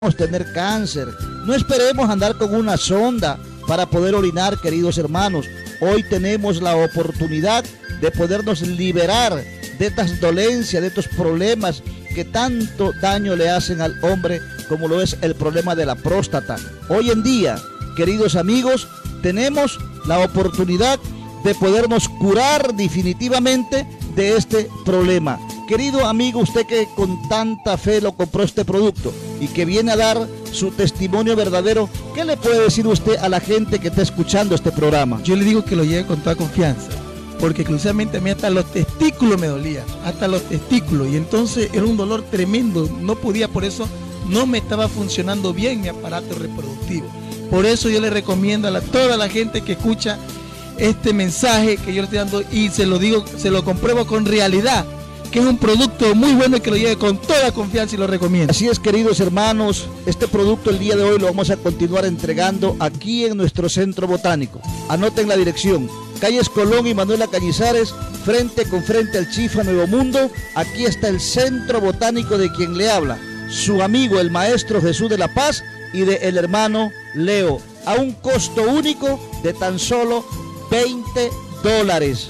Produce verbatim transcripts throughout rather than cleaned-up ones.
tener cáncer. No esperemos andar con una sonda para poder orinar, queridos hermanos. Hoy tenemos la oportunidad de podernos liberar de estas dolencias, de estos problemas que tanto daño le hacen al hombre, como lo es el problema de la próstata. Hoy en día, queridos amigos, tenemos la oportunidad de podernos curar definitivamente de este problema. Querido amigo, usted que con tanta fe lo compró este producto y que viene a dar su testimonio verdadero, ¿qué le puede decir usted a la gente que está escuchando este programa? Yo le digo que lo lleve con toda confianza, porque exclusivamente a mí hasta los testículos me dolían, hasta los testículos, y entonces era un dolor tremendo, no podía, por eso no me estaba funcionando bien mi aparato reproductivo. Por eso yo le recomiendo a la, toda la gente que escucha este mensaje que yo le estoy dando, y se lo digo, se lo compruebo con realidad, que es un producto muy bueno y que lo lleve con toda confianza y lo recomiendo. Así es, queridos hermanos, este producto el día de hoy lo vamos a continuar entregando aquí en nuestro centro botánico. Anoten la dirección: calles Colón y Manuela Cañizares, frente con frente al Chifa Nuevo Mundo. Aquí está el centro botánico de quien le habla, su amigo el maestro Jesús de la Paz y de el hermano Leo, a un costo único de tan solo veinte dólares.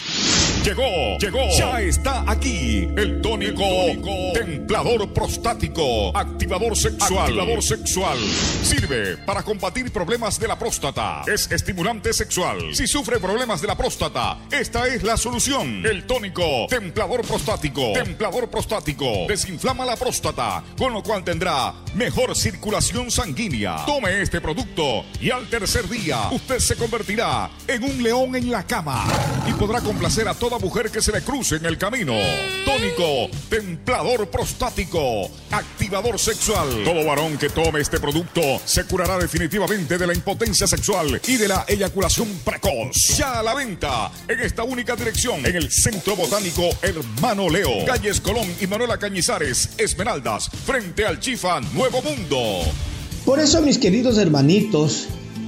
Llegó, llegó, ya está aquí el tónico, tónico templador prostático, activador sexual, activador sexual. Sirve para combatir problemas de la próstata. Es estimulante sexual. Si sufre problemas de la próstata, esta es la solución. El tónico templador prostático, templador prostático, desinflama la próstata, con lo cual tendrá mejor circulación sanguínea. Tome este producto y al tercer día usted se convertirá en un león en la cama y podrá complacer a toda mujer que se le cruce en el camino. Tónico templador prostático, activador sexual. Todo varón que tome este producto se curará definitivamente de la impotencia sexual y de la eyaculación precoz. Ya a la venta en esta única dirección, en el Centro Botánico Hermano Leo, calles Colón y Manuela Cañizares, Esmeraldas, frente al Chifa Nuevo Mundo. Por eso, mis queridos hermanitos,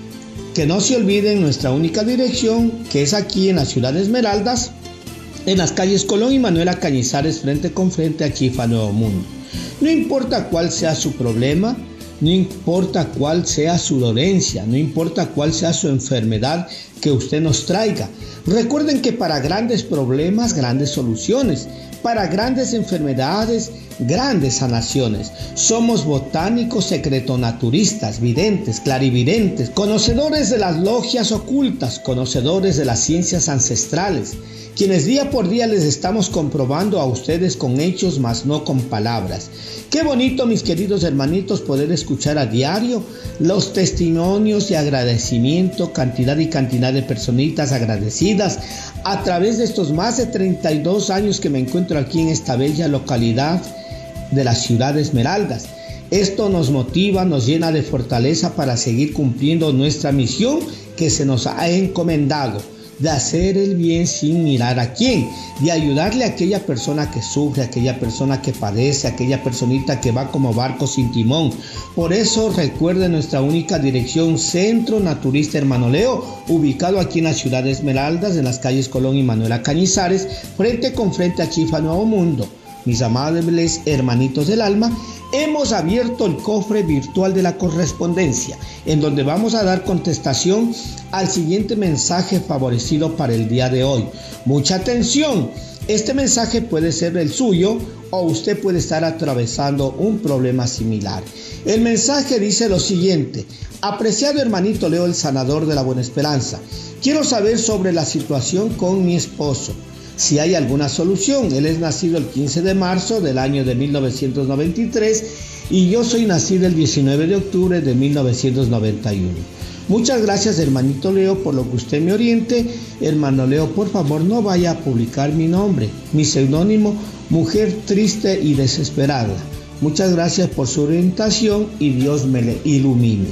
que no se olviden nuestra única dirección, que es aquí en la ciudad de Esmeraldas, en las calles Colón y Manuela Cañizares, frente con frente a Chifa Nuevo Mundo. No importa cuál sea su problema, no importa cuál sea su dolencia, no importa cuál sea su enfermedad que usted nos traiga. Recuerden que para grandes problemas, grandes soluciones, para grandes enfermedades, grandes sanaciones. Somos botánicos secretonaturistas, videntes, clarividentes, conocedores de las logias ocultas, conocedores de las ciencias ancestrales, quienes día por día les estamos comprobando a ustedes con hechos, mas no con palabras. Qué bonito, mis queridos hermanitos, poder escuchar a diario los testimonios de agradecimiento, cantidad y cantidad de personitas agradecidas a través de estos más de treinta y dos años que me encuentro aquí en esta bella localidad de la ciudad de Esmeraldas. Esto nos motiva, nos llena de fortaleza para seguir cumpliendo nuestra misión que se nos ha encomendado, de hacer el bien sin mirar a quién, de ayudarle a aquella persona que sufre, a aquella persona que padece, a aquella personita que va como barco sin timón. Por eso recuerden nuestra única dirección, Centro Naturista Hermano Leo, ubicado aquí en la ciudad de Esmeraldas, en las calles Colón y Manuela Cañizares, frente con frente a Chifa Nuevo Mundo. Mis amables hermanitos del alma, hemos abierto el cofre virtual de la correspondencia, en donde vamos a dar contestación al siguiente mensaje favorecido para el día de hoy. Mucha atención, este mensaje puede ser el suyo o usted puede estar atravesando un problema similar. El mensaje dice lo siguiente: apreciado hermanito Leo, el sanador de la Buena Esperanza, quiero saber sobre la situación con mi esposo, si hay alguna solución. Él es nacido el quince de marzo del año de mil novecientos noventa y tres y yo soy nacido el diecinueve de octubre de mil novecientos noventa y uno. Muchas gracias, hermanito Leo, por lo que usted me oriente. Hermano Leo, por favor, no vaya a publicar mi nombre, mi seudónimo, Mujer Triste y Desesperada. Muchas gracias por su orientación y Dios me le ilumine.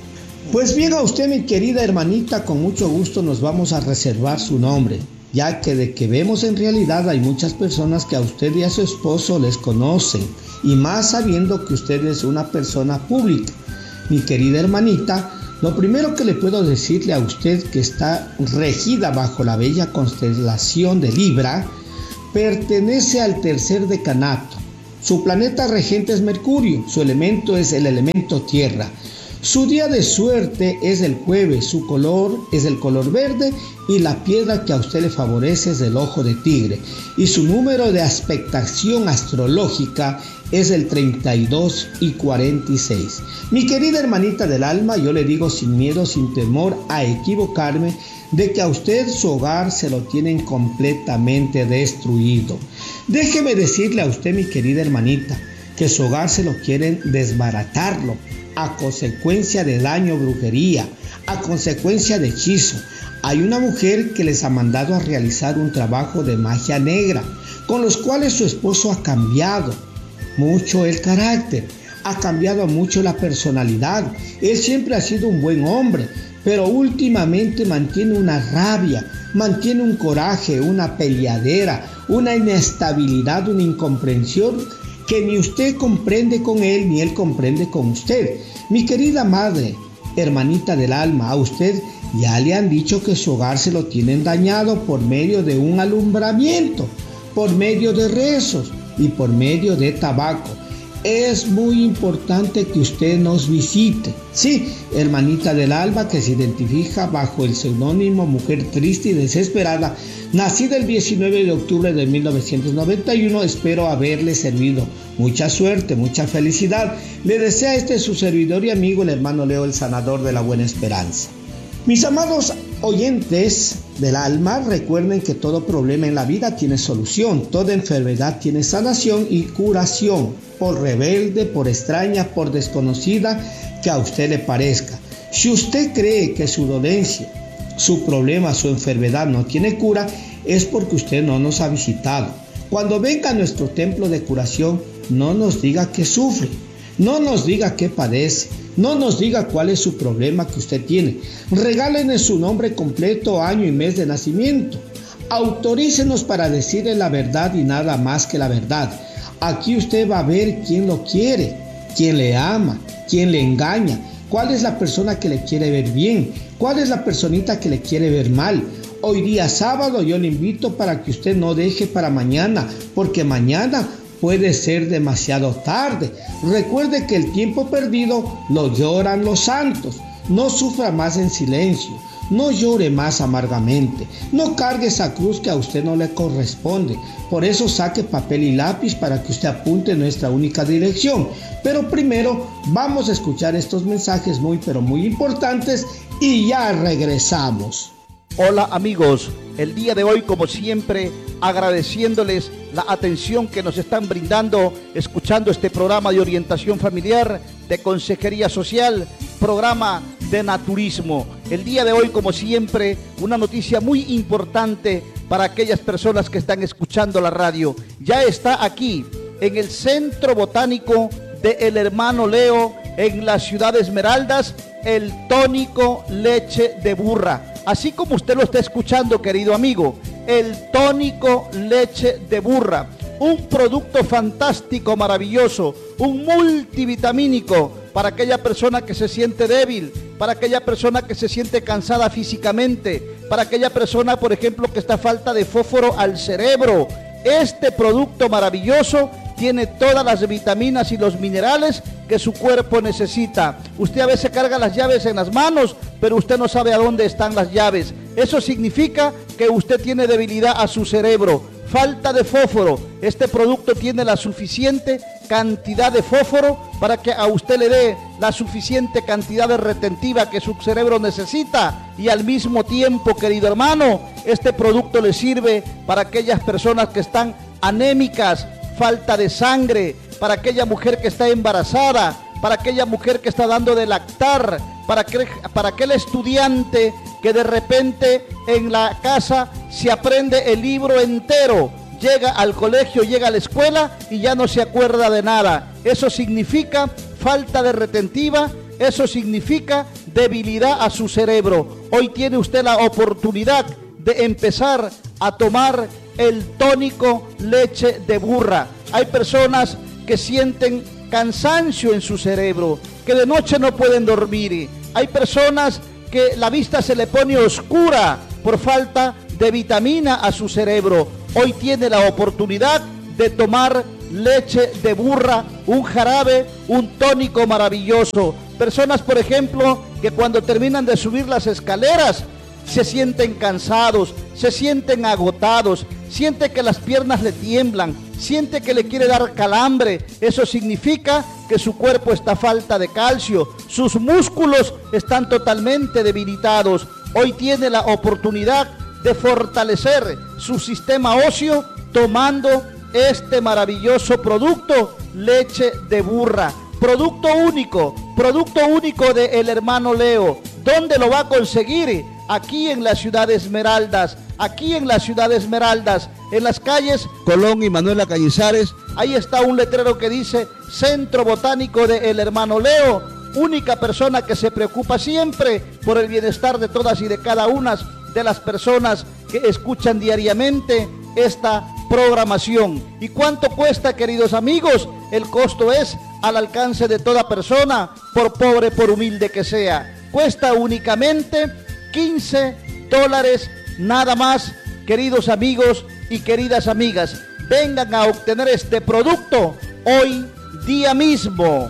Pues bien, a usted, mi querida hermanita, con mucho gusto nos vamos a reservar su nombre, ya que de que vemos en realidad hay muchas personas que a usted y a su esposo les conocen, y más sabiendo que usted es una persona pública. Mi querida hermanita, lo primero que le puedo decirle a usted, que está regida bajo la bella constelación de Libra, pertenece al tercer decanato. Su planeta regente es Mercurio, su elemento es el elemento tierra. Su día de suerte es el jueves, su color es el color verde y la piedra que a usted le favorece es el ojo de tigre. Y su número de expectación astrológica es el treinta y dos y cuarenta y seis. Mi querida hermanita del alma, yo le digo sin miedo, sin temor a equivocarme, de que a usted su hogar se lo tienen completamente destruido. Déjeme decirle a usted, mi querida hermanita, que su hogar se lo quieren desbaratarlo a consecuencia de daño, brujería, a consecuencia de hechizo. Hay una mujer que les ha mandado a realizar un trabajo de magia negra, con los cuales su esposo ha cambiado mucho el carácter, ha cambiado mucho la personalidad. Él siempre ha sido un buen hombre, pero últimamente mantiene una rabia, mantiene un coraje, una peleadera, una inestabilidad, una incomprensión que ni usted comprende con él, ni él comprende con usted. Mi querida madre, hermanita del alma, a usted ya le han dicho que su hogar se lo tienen dañado por medio de un alumbramiento, por medio de rezos y por medio de tabaco. Es muy importante que usted nos visite. Sí, hermanita del alma, que se identifica bajo el seudónimo Mujer Triste y Desesperada, nacida el diecinueve de octubre de mil novecientos noventa y uno, espero haberle servido. Mucha suerte, mucha felicidad. Le desea este su servidor y amigo, el hermano Leo, el sanador de la buena esperanza. Mis amados oyentes del alma, recuerden que todo problema en la vida tiene solución, toda enfermedad tiene sanación y curación, por rebelde, por extraña, por desconocida que a usted le parezca. Si usted cree que su dolencia, su problema, su enfermedad no tiene cura, es porque usted no nos ha visitado. Cuando venga a nuestro templo de curación, no nos diga que sufre, no nos diga que padece, no nos diga cuál es su problema que usted tiene. Regálenos su nombre completo, año y mes de nacimiento. Autorícenos para decirle la verdad y nada más que la verdad. Aquí usted va a ver quién lo quiere, quién le ama, quién le engaña, cuál es la persona que le quiere ver bien, cuál es la personita que le quiere ver mal. Hoy día sábado yo le invito para que usted no deje para mañana, porque mañana puede ser demasiado tarde. Recuerde que el tiempo perdido lo lloran los santos. No sufra más en silencio, no llore más amargamente, no cargue esa cruz que a usted no le corresponde. Por eso saque papel y lápiz para que usted apunte nuestra única dirección. Pero primero vamos a escuchar estos mensajes muy pero muy importantes y ya regresamos. Hola amigos, el día de hoy como siempre agradeciéndoles la atención que nos están brindando escuchando este programa de orientación familiar, de consejería social, programa de naturismo. El día de hoy como siempre una noticia muy importante para aquellas personas que están escuchando la radio. Ya está aquí en el Centro Botánico de El Hermano Leo en la ciudad de Esmeraldas el tónico leche de burra. Así como usted lo está escuchando, querido amigo, el tónico leche de burra, un producto fantástico, maravilloso, un multivitamínico para aquella persona que se siente débil, para aquella persona que se siente cansada físicamente, para aquella persona, por ejemplo, que está falta de fósforo al cerebro. Este producto maravilloso tiene todas las vitaminas y los minerales que su cuerpo necesita. Usted a veces carga las llaves en las manos, pero usted no sabe a dónde están las llaves. Eso significa que usted tiene debilidad a su cerebro, falta de fósforo. Este producto tiene la suficiente cantidad de fósforo para que a usted le dé la suficiente cantidad de retentiva que su cerebro necesita, y al mismo tiempo, querido hermano, este producto le sirve para aquellas personas que están anémicas, falta de sangre, para aquella mujer que está embarazada, para aquella mujer que está dando de lactar, para aquel, para aquel estudiante que de repente en la casa se aprende el libro entero, llega al colegio, llega a la escuela y ya no se acuerda de nada. Eso significa falta de retentiva, eso significa debilidad a su cerebro. Hoy tiene usted la oportunidad de empezar a tomar el tónico leche de burra. Hay personas que sienten cansancio en su cerebro, que de noche no pueden dormir. Hay personas que la vista se le pone oscura por falta de vitamina a su cerebro. Hoy tiene la oportunidad de tomar leche de burra, un jarabe, un tónico maravilloso. Personas, por ejemplo, que cuando terminan de subir las escaleras se sienten cansados, se sienten agotados, siente que las piernas le tiemblan, siente que le quiere dar calambre. Eso significa que su cuerpo está a falta de calcio, sus músculos están totalmente debilitados. Hoy tiene la oportunidad de fortalecer su sistema óseo tomando este maravilloso producto, leche de burra. Producto único, producto único de El Hermano Leo. ¿Dónde lo va a conseguir? Aquí en la ciudad de Esmeraldas, aquí en la ciudad de Esmeraldas, en las calles Colón y Manuela Cañizares. Ahí está un letrero que dice Centro Botánico de El Hermano Leo, única persona que se preocupa siempre por el bienestar de todas y de cada una de las personas que escuchan diariamente esta programación. ¿Y cuánto cuesta, queridos amigos? El costo es al alcance de toda persona, por pobre, por humilde que sea. Cuesta únicamente quince dólares nada más, queridos amigos y queridas amigas. Vengan a obtener este producto hoy día mismo.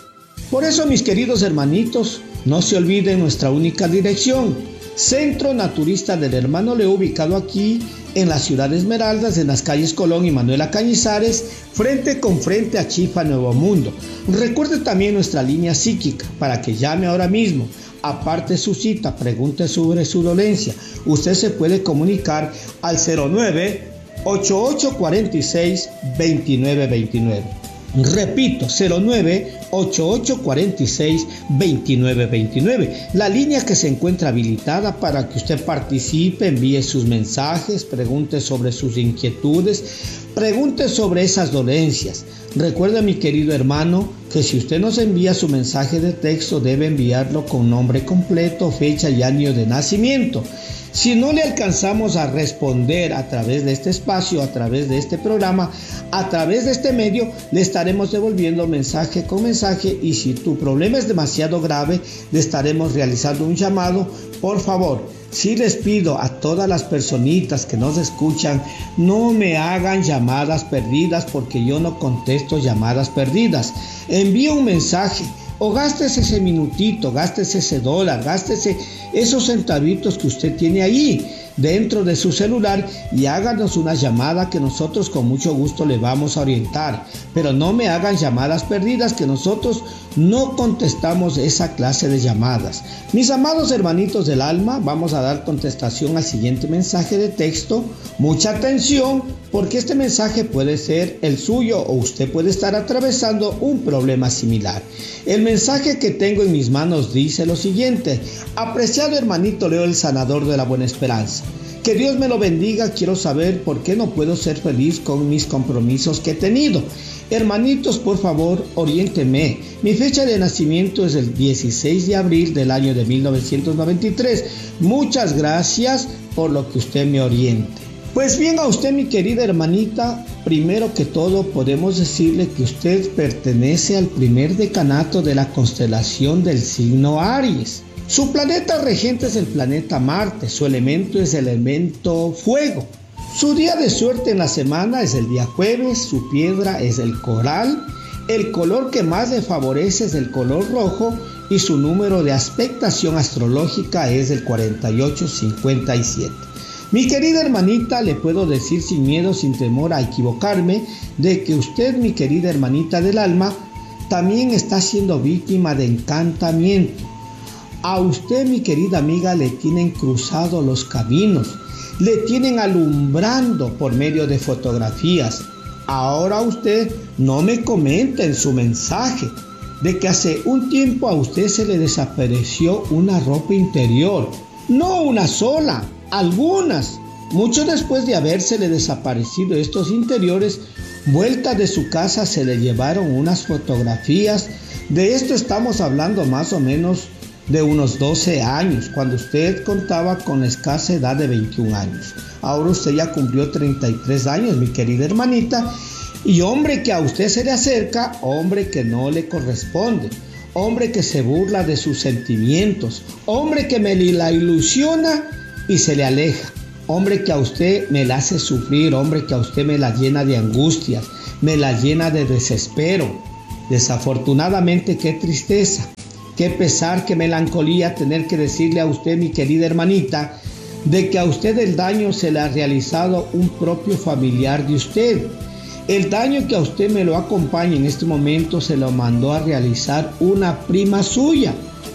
Por eso, mis queridos hermanitos, no se olviden nuestra única dirección: Centro Naturista del Hermano Leo, ubicado aquí en la ciudad de Esmeraldas, en las calles Colón y Manuela Cañizares, frente con frente a Chifa Nuevo Mundo. Recuerde también nuestra línea psíquica para que llame ahora mismo. Aparte su cita, pregunte sobre su dolencia. Usted se puede comunicar al cero nueve, ocho ocho cuatro seis, dos nueve dos nueve. Repito, cero nueve, ocho ocho cuatro seis, dos nueve dos nueve. La línea que se encuentra habilitada para que usted participe, envíe sus mensajes, pregunte sobre sus inquietudes, pregunte sobre esas dolencias. Recuerde, mi querido hermano, que si usted nos envía su mensaje de texto, debe enviarlo con nombre completo, fecha y año de nacimiento. Si no le alcanzamos a responder a través de este espacio, a través de este programa, a través de este medio, le estaremos devolviendo mensaje con mensaje, y si tu problema es demasiado grave, le estaremos realizando un llamado. Por favor, sí les pido a todas las personitas que nos escuchan, no me hagan llamadas perdidas, porque yo no contesto llamadas perdidas. Envíe un mensaje, o gástese ese minutito, gástese ese dólar, gástese esos centavitos que usted tiene ahí dentro de su celular y háganos una llamada que nosotros con mucho gusto le vamos a orientar. Pero no me hagan llamadas perdidas, que nosotros no contestamos esa clase de llamadas. Mis amados hermanitos del alma, vamos a dar contestación al siguiente mensaje de texto. Mucha atención, porque este mensaje puede ser el suyo o usted puede estar atravesando un problema similar. El mensaje que tengo en mis manos dice lo siguiente: apreciado hermanito Leo, el sanador de la buena esperanza, que Dios me lo bendiga. Quiero saber por qué no puedo ser feliz con mis compromisos que he tenido. Hermanitos, por favor, oriénteme. Mi fecha de nacimiento es el dieciséis de abril del año de mil novecientos noventa y tres. Muchas gracias por lo que usted me oriente. Pues bien, a usted, mi querida hermanita, primero que todo podemos decirle que usted pertenece al primer decanato de la constelación del signo Aries. Su planeta regente es el planeta Marte, su elemento es el elemento fuego. Su día de suerte en la semana es el día jueves, su piedra es el coral, el color que más le favorece es el color rojo y su número de aspectación astrológica es el cuarenta y ocho cincuenta y siete. Mi querida hermanita, le puedo decir sin miedo, sin temor a equivocarme, de que usted, mi querida hermanita del alma, también está siendo víctima de encantamiento. A usted, mi querida amiga, le tienen cruzado los caminos, le tienen alumbrando por medio de fotografías. Ahora usted no me comenta en su mensaje de que hace un tiempo a usted se le desapareció una ropa interior, no una sola, algunas. Mucho después de habérsele desaparecido estos interiores, vuelta de su casa se le llevaron unas fotografías. De esto estamos hablando más o menos de unos doce años, cuando usted contaba con la escasa edad de veintiún años. Ahora usted ya cumplió treinta y tres años, mi querida hermanita, y hombre que a usted se le acerca, hombre que no le corresponde, hombre que se burla de sus sentimientos, hombre que me la ilusiona y se le aleja, hombre que a usted me la hace sufrir, hombre que a usted me la llena de angustias, me la llena de desespero. Desafortunadamente, qué tristeza, qué pesar, qué melancolía tener que decirle a usted, mi querida hermanita, de que a usted el daño se le ha realizado un propio familiar de usted. El daño que a usted me lo acompaña en este momento se lo mandó a realizar una prima suya.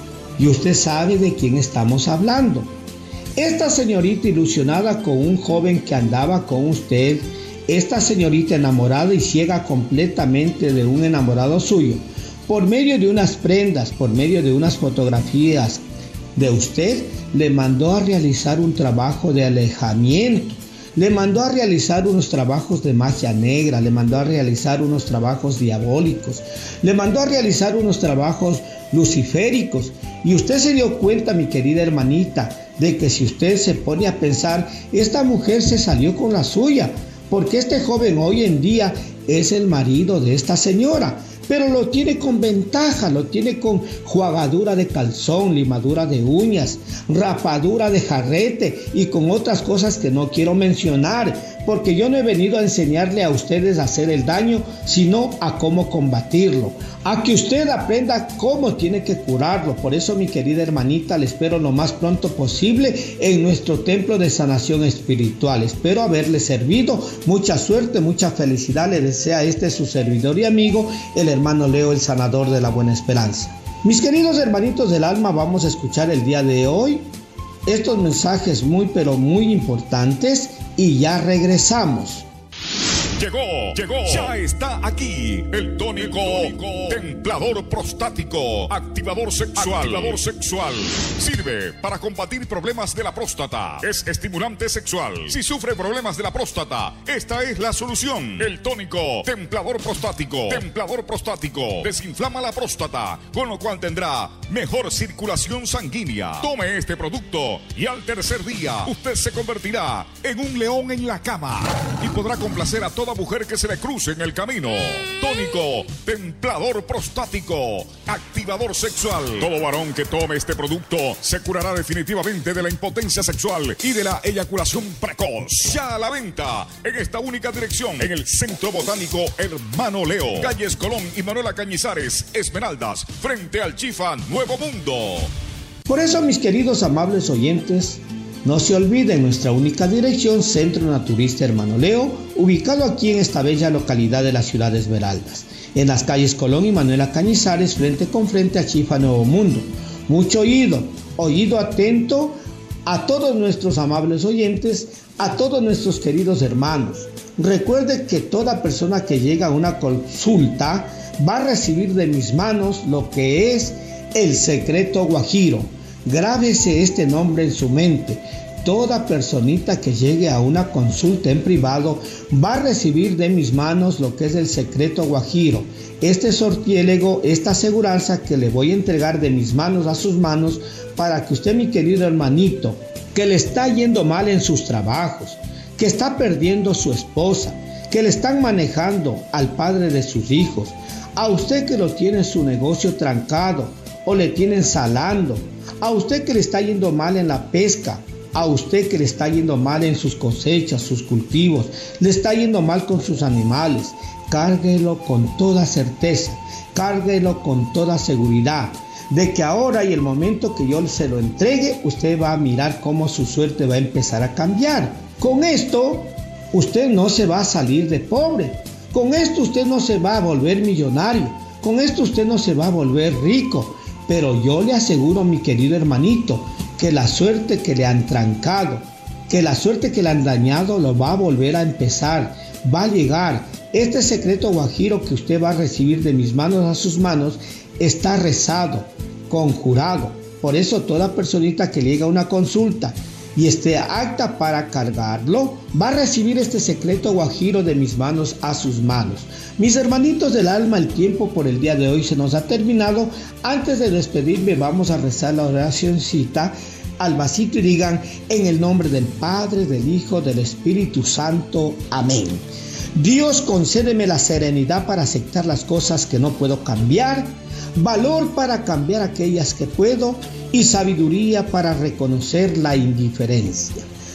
Y usted sabe de quién estamos hablando. Esta señorita ilusionada con un joven que andaba con usted, esta señorita enamorada y ciega completamente de un enamorado suyo, por medio de unas prendas, por medio de unas fotografías de usted, le mandó a realizar un trabajo de alejamiento, le mandó a realizar unos trabajos de magia negra, le mandó a realizar unos trabajos diabólicos, le mandó a realizar unos trabajos luciféricos. Y usted se dio cuenta, mi querida hermanita, de que si usted se pone a pensar, esta mujer se salió con la suya, porque este joven hoy en día es el marido de esta señora, pero lo tiene con ventaja, lo tiene con jugadura de calzón, limadura de uñas, rapadura de jarrete y con otras cosas que no quiero mencionar, porque yo no he venido a enseñarle a ustedes a hacer el daño, sino a cómo combatirlo, a que usted aprenda cómo tiene que curarlo. Por eso, mi querida hermanita, le espero lo más pronto posible en nuestro templo de sanación espiritual. Espero haberle servido. Mucha suerte, mucha felicidad le desea este su servidor y amigo, el hermano Leo, el sanador de la buena esperanza. Mis queridos hermanitos del alma, vamos a escuchar el día de hoy estos mensajes muy pero muy importantes y ya regresamos. Llegó, llegó, ya está aquí el tónico, tónico templador prostático, activador sexual, activador sexual. Sirve para combatir problemas de la próstata. Es estimulante sexual. Si sufre problemas de la próstata, esta es la solución. El tónico templador prostático, templador prostático, desinflama la próstata, con lo cual tendrá mejor circulación sanguínea. Tome este producto y al tercer día usted se convertirá en un león en la cama y podrá complacer a toda mujer que se le cruce en el camino. Tónico templador prostático, activador sexual. Todo varón que tome este producto se curará definitivamente de la impotencia sexual y de la eyaculación precoz. Ya a la venta en esta única dirección, en el Centro Botánico Hermano Leo, calles Colón y Manuela Cañizares, Esmeraldas, frente al Chifa Nuevo Mundo. Por eso, mis queridos amables oyentes, no se olviden nuestra única dirección, Centro Naturista Hermano Leo, ubicado aquí en esta bella localidad de la ciudad de Esmeraldas, en las calles Colón y Manuela Cañizares, frente con frente a Chifa Nuevo Mundo. Mucho oído, oído atento a todos nuestros amables oyentes, a todos nuestros queridos hermanos. Recuerde que toda persona que llega a una consulta va a recibir de mis manos lo que es el secreto guajiro. Grábese este nombre en su mente. Toda personita que llegue a una consulta en privado va a recibir de mis manos lo que es el secreto guajiro. Este sortiélego, esta aseguranza que le voy a entregar de mis manos a sus manos para que usted, mi querido hermanito, que le está yendo mal en sus trabajos, que está perdiendo su esposa, que le están manejando al padre de sus hijos, a usted que lo tiene su negocio trancado o le tienen salando, a usted que le está yendo mal en la pesca, a usted que le está yendo mal en sus cosechas, sus cultivos, le está yendo mal con sus animales, cárguelo con toda certeza, cárguelo con toda seguridad, de que ahora y el momento que yo se lo entregue, usted va a mirar cómo su suerte va a empezar a cambiar. Con esto, usted no se va a salir de pobre, con esto usted no se va a volver millonario, con esto usted no se va a volver rico, pero yo le aseguro, mi querido hermanito, que la suerte que le han trancado, que la suerte que le han dañado lo va a volver a empezar, va a llegar. Este secreto guajiro que usted va a recibir de mis manos a sus manos está rezado, conjurado. Por eso toda personita que llega a una consulta y esté apta para cargarlo, va a recibir este secreto guajiro de mis manos a sus manos. Mis hermanitos del alma, el tiempo por el día de hoy se nos ha terminado. Antes de despedirme, vamos a rezar la oracióncita al vasito y digan: en el nombre del Padre, del Hijo, del Espíritu Santo. Amén. Dios, concédeme la serenidad para aceptar las cosas que no puedo cambiar, valor para cambiar aquellas que puedo y sabiduría para reconocer la indiferencia.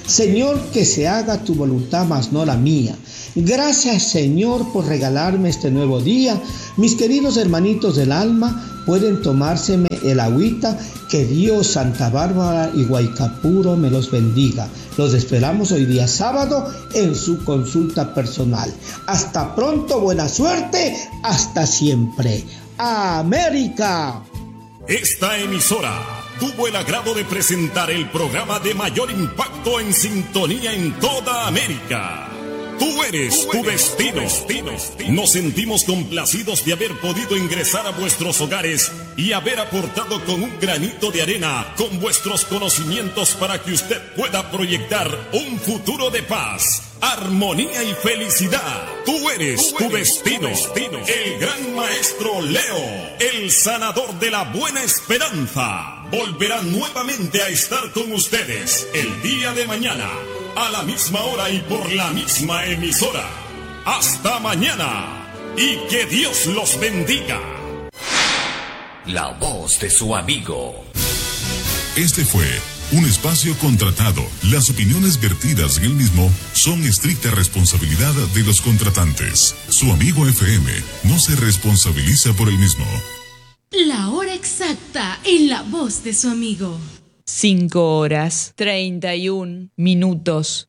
Señor, que se haga tu voluntad, mas no la mía. Gracias, Señor, por regalarme este nuevo día. Mis queridos hermanitos del alma, pueden tomárseme el agüita. Que Dios, Santa Bárbara y Guaycapuro me los bendiga. Los esperamos hoy día sábado en su consulta personal. Hasta pronto, buena suerte, hasta siempre. ¡América! Esta emisora tuvo el agrado de presentar el programa de mayor impacto en sintonía en toda América. Tú eres tu destino. Nos sentimos complacidos de haber podido ingresar a vuestros hogares y haber aportado con un granito de arena con vuestros conocimientos para que usted pueda proyectar un futuro de paz, armonía y felicidad. Tú eres tu destino. El gran maestro Leo, el sanador de la buena esperanza, volverá nuevamente a estar con ustedes el día de mañana, a la misma hora y por la misma emisora. Hasta mañana y que Dios los bendiga. La voz de su amigo. Este fue un espacio contratado. Las opiniones vertidas en el mismo son estricta responsabilidad de los contratantes. Su amigo F M no se responsabiliza por el mismo. La hora exacta en la voz de su amigo. Cinco horas, treinta y un minutos.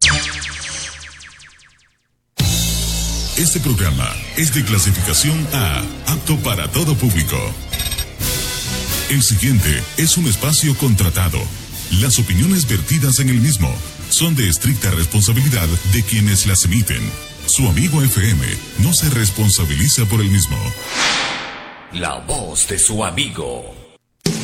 Este programa es de clasificación A, apto para todo público. El siguiente es un espacio contratado. Las opiniones vertidas en el mismo son de estricta responsabilidad de quienes las emiten. Su amigo F M no se responsabiliza por el mismo. La voz de su amigo.